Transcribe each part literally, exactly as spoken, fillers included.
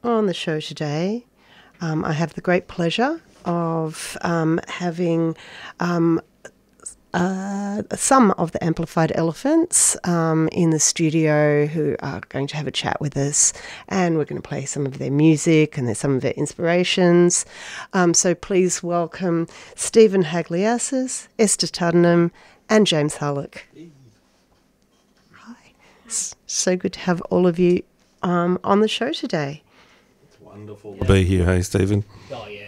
on the show today, um, I have the great pleasure of um, having um, uh, some of the Amplified Elephants um, in the studio who are going to have a chat with us, and we're going to play some of their music and some of their inspirations. Um, so please welcome Stephen Hagliasis, Esther Tuddenham, and James Harlock. Hi. It's so good to have all of you um, on the show today. It's wonderful to be here, hey, Stephen? Oh, yeah.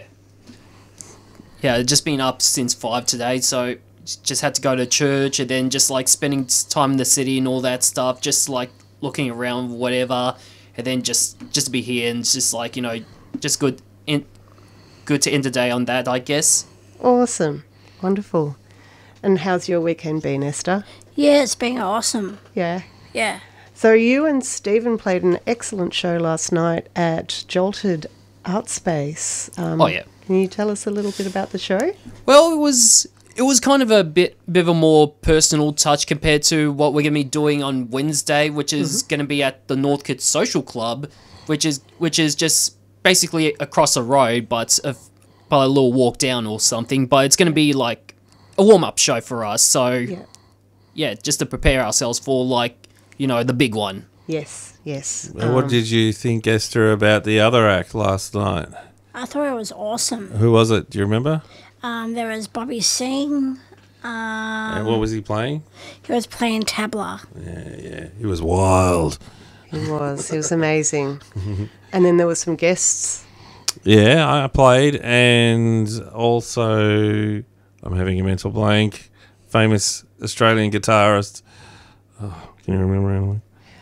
Yeah, just been up since five today, so just had to go to church and then just like spending time in the city and all that stuff, just like looking around, whatever, and then just just to be here and just like, you know, just good in, good to end the day on that, I guess. Awesome. Wonderful. And how's your weekend been, Esther? Yeah, it's been awesome. Yeah. Yeah. So you and Stephen played an excellent show last night at Jolted Art Space. Um, Oh, yeah. Can you tell us a little bit about the show? Well, it was it was kind of a bit bit of a more personal touch compared to what we're going to be doing on Wednesday, which is mm-hmm. going to be at the Northcote Social Club, which is which is just basically across the road, but a, by a little walk down or something. But it's going to be like a warm up show for us, so yeah. yeah, just to prepare ourselves for like you know the big one. Yes, yes. Um, what did you think, Esther, about the other act last night? I thought it was awesome. Who was it? Do you remember? Um, there was Bobby Singh. Um, and what was he playing? He was playing tabla. Yeah, yeah. He was wild. He was. He was amazing. And then there were some guests. Yeah, I played, and also I'm having a mental blank. Famous Australian guitarist. Oh, can you remember anyone?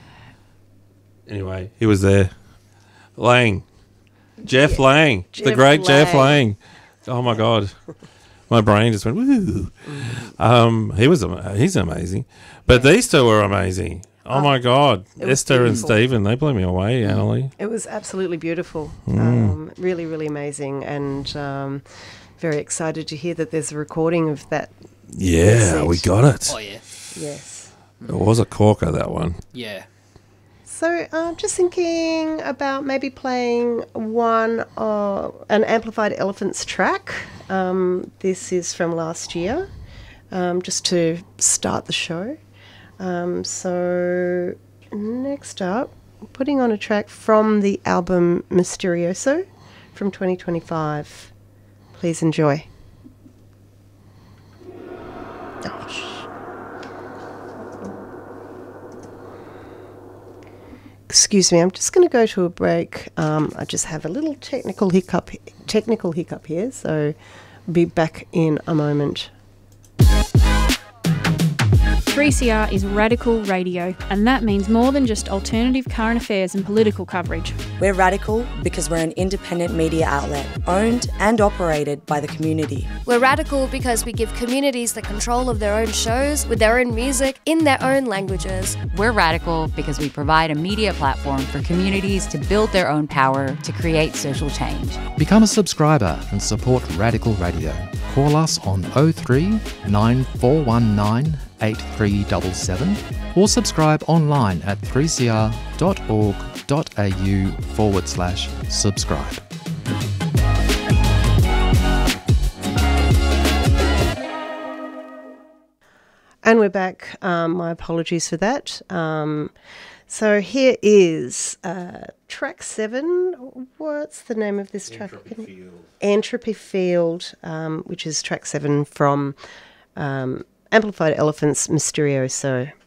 Anyway, he was there. Lang. Jeff yeah. Lang. Jeff the great Lang. Jeff Lang. Oh, my God. My brain just went, woo. Um, he was, he's amazing. But yeah. these two were amazing. Oh, oh my God. Esther and Stephen, they blew me away, Annalie. It was absolutely beautiful. Mm. Um, really, really amazing. And um, very excited to hear that there's a recording of that. Yeah, we got it. Oh, yeah. Yes. It was a corker, that one. Yeah. So I'm uh, just thinking about maybe playing one uh, an Amplified Elephants track. Um, this is from last year, um, just to start the show. Um, so next up, putting on a track from the album Mysterioso from twenty twenty-five. Please enjoy. Oh, sh- Excuse me, I'm just going to go to a break. Um, I just have a little technical hiccup, technical hiccup here, so I'll be back in a moment. three C R is radical radio, and that means more than just alternative current affairs and political coverage. We're radical because we're an independent media outlet, owned and operated by the community. We're radical because we give communities the control of their own shows, with their own music, in their own languages. We're radical because we provide a media platform for communities to build their own power to create social change. Become a subscriber and support Radical Radio. Call us on oh three nine four one nine eight three seven seven or subscribe online at three c r dot org dot a u forward slash subscribe. And we're back. Um, my apologies for that. Um, so here is uh, track seven. What's the name of this track? Entropy Field. Entropy Field, um, which is track seven from um, Amplified Elephants Mysterioso.